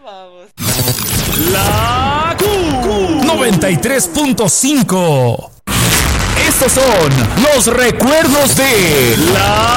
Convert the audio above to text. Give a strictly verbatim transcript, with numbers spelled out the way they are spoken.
vamos. La Q noventa y tres punto cinco. Estos son los recuerdos de la